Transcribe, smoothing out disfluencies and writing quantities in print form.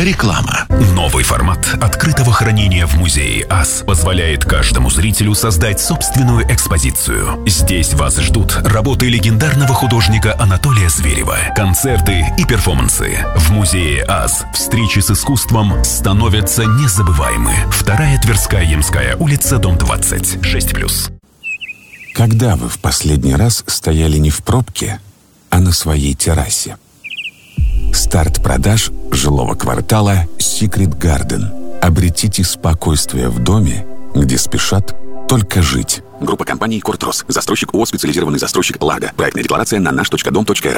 Реклама. Новый формат открытого хранения в музее АС позволяет каждому зрителю создать собственную экспозицию. Здесь вас ждут работы легендарного художника Анатолия Зверева, концерты и перформансы. В музее АС встречи с искусством становятся незабываемы. 2-я Тверская Ямская улица, дом 20, 6+. Когда вы в последний раз стояли не в пробке, а на своей террасе? Старт продаж жилого квартала Secret Garden. Обретите спокойствие в доме, где спешат только жить. Группа компаний «Кортрос». Застройщик ООО «Специализированный застройщик Лага». Проектная декларация на наш.дом.рф.